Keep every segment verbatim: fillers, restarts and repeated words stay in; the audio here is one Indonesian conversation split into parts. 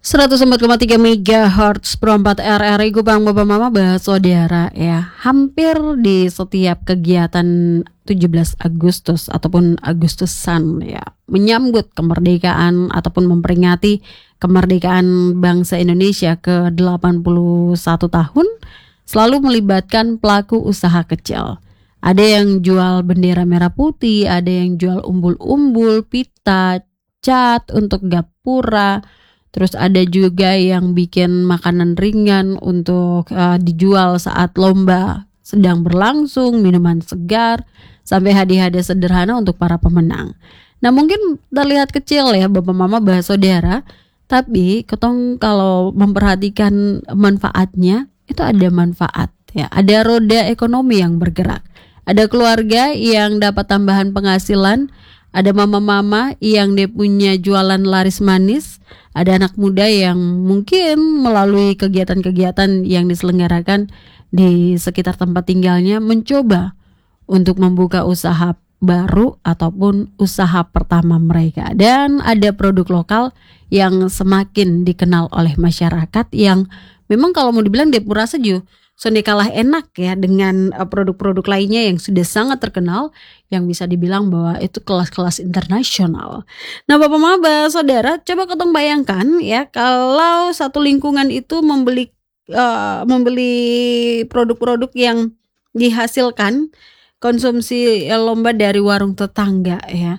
seratus empat koma tiga megahertz per empat R R I Kupang Bapak Mama bahas saudara ya. Hampir di setiap kegiatan tujuh belas Agustus ataupun Agustusan ya, menyambut kemerdekaan ataupun memperingati kemerdekaan bangsa Indonesia ke delapan puluh satu tahun, selalu melibatkan pelaku usaha kecil. Ada yang jual bendera merah putih, ada yang jual umbul-umbul, pita, cat untuk gapura. Terus ada juga yang bikin makanan ringan untuk uh, dijual saat lomba sedang berlangsung, minuman segar, sampai hadiah-hadiah sederhana untuk para pemenang. Nah mungkin terlihat kecil ya Bapak Mama bahas saudara, tapi ketong kalau memperhatikan manfaatnya, itu ada manfaat ya. Ada roda ekonomi yang bergerak. Ada keluarga yang dapat tambahan penghasilan. Ada mama-mama yang dia punya jualan laris manis. Ada anak muda yang mungkin melalui kegiatan-kegiatan yang diselenggarakan di sekitar tempat tinggalnya mencoba untuk membuka usaha baru ataupun usaha pertama mereka. Dan ada produk lokal yang semakin dikenal oleh masyarakat yang memang kalau mau dibilang Depura Seju Sonde kalah enak ya dengan produk-produk lainnya yang sudah sangat terkenal, yang bisa dibilang bahwa itu kelas-kelas internasional. Nah Bapak Maba, Saudara, coba ketong bayangkan ya kalau satu lingkungan itu membeli uh, membeli produk-produk yang dihasilkan konsumsi lomba dari warung tetangga ya.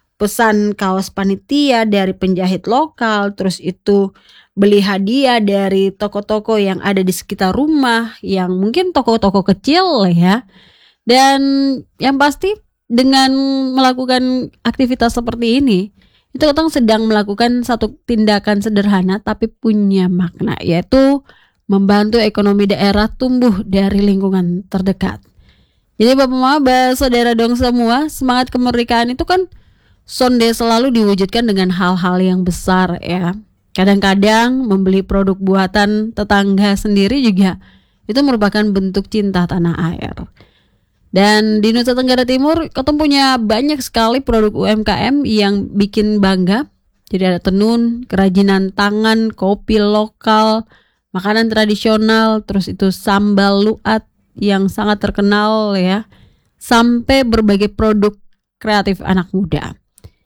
Pesan kaos panitia dari penjahit lokal, terus itu beli hadiah dari toko-toko yang ada di sekitar rumah, yang mungkin toko-toko kecil ya. Dan yang pasti dengan melakukan aktivitas seperti ini, itu kita sedang melakukan satu tindakan sederhana tapi punya makna, yaitu membantu ekonomi daerah tumbuh dari lingkungan terdekat. Jadi Bapak Maba, Saudara dong semua, semangat kemerdekaan itu kan sonde selalu diwujudkan dengan hal-hal yang besar ya. Kadang-kadang membeli produk buatan tetangga sendiri juga itu merupakan bentuk cinta tanah air. Dan di Nusa Tenggara Timur kita punya banyak sekali produk U M K M yang bikin bangga. Jadi ada tenun, kerajinan tangan, kopi lokal, makanan tradisional, terus itu sambal luat yang sangat terkenal ya, sampai berbagai produk kreatif anak muda.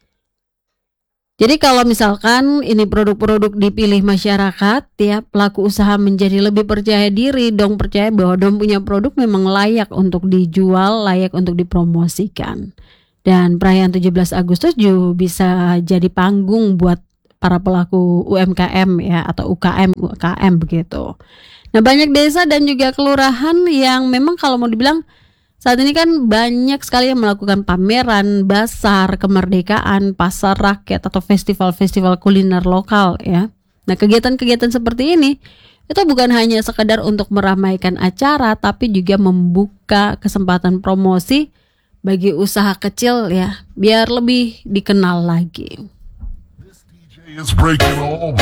Jadi kalau misalkan ini produk-produk dipilih masyarakat ya, pelaku usaha menjadi lebih percaya diri, dong percaya bahwa dong punya produk memang layak untuk dijual, layak untuk dipromosikan. Dan perayaan tujuh belas Agustus juga bisa jadi panggung buat para pelaku U M K M ya, atau U K M, U K M begitu. Nah banyak desa dan juga kelurahan yang memang kalau mau dibilang saat ini kan banyak sekali yang melakukan pameran, basar, kemerdekaan, pasar rakyat atau festival-festival kuliner lokal ya. Nah kegiatan-kegiatan seperti ini itu bukan hanya sekedar untuk meramaikan acara, tapi juga membuka kesempatan promosi bagi usaha kecil ya, biar lebih dikenal lagi.